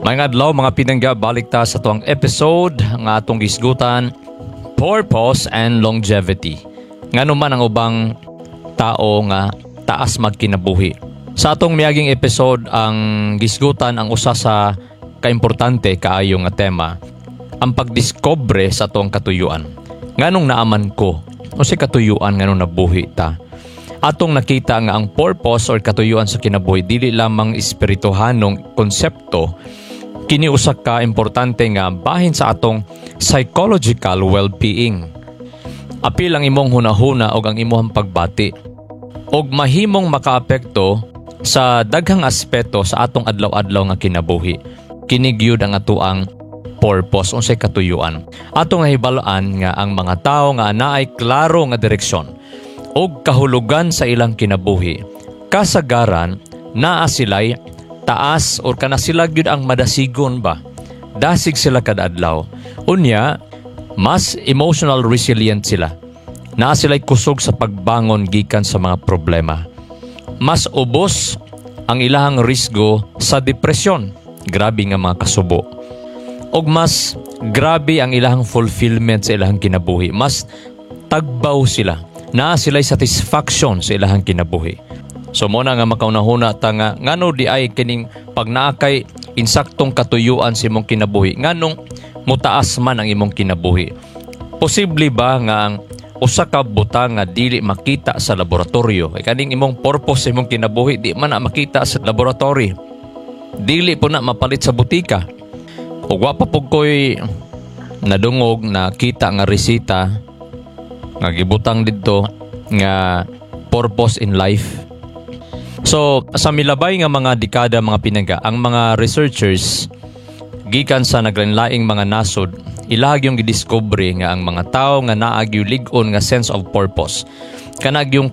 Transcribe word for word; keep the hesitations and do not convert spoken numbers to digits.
Mga adlaw mga pinangga, balik ta sa tuang episode nga atong gisgutan, purpose and longevity. Ngano man ang ubang tao nga taas magkinabuhi. Sa atong miaging episode ang gisgutan ang usa sa kaimportante kaayo nga tema, ang pagdiskobre sa tuang katuyuan. Nganong naaman ko o si katuyuan nganong nabuhi ta. Atong nakita nga ang purpose or katuyuan sa kinabuhi dili lamang espirituhanong konsepto, kini usa ka importante nga bahin sa atong psychological well-being. Apil ang imong hunahuna og ang imong pagbati og mahimong makaapekto sa daghang aspeto sa atong adlaw-adlaw nga kinabuhi. Kini gyud ang atuang purpose unsay katuyuan. Atong hibal-an nga ang mga tawo nga naay klaro nga direksyon og kahulugan sa ilang kinabuhi, kasagaran naa sila'y taas or kana sila gyud ang madasigon ba. Dasig sila kada adlaw. Unya, mas emotional resilient sila. Naa sila'y kusog sa pagbangon gikan sa mga problema. Mas ubos ang ilahang risgo sa depresyon. Grabe nga mga kasubo. Og mas grabe ang ilahang fulfillment sa ilahang kinabuhi. Mas tagbaw sila. Naa sila'y satisfaction sa ilahang kinabuhi. So mo na nga makaunahuna ta nga ngano di ay kining pag naa kay insaktong katuyuan sa imong kinabuhi, nganong mutaas man ang imong kinabuhi. Posible ba nga ang usa ka butang nga dili makita sa laboratorio, kay kaning imong purpose sa imong kinabuhi di man na makita sa laboratory, dili po na mapalit sa butika, ug wa pa pud koy nadungog na kita nga resita nga gibutang didto nga purpose in life. So sa milabay nga mga dekada mga pinangga, ang mga researchers gikan sa naglain-laing mga nasod ilahag yung gidiscovery nga ang mga tao nga naag yung lig-on nga sense of purpose, kanag yung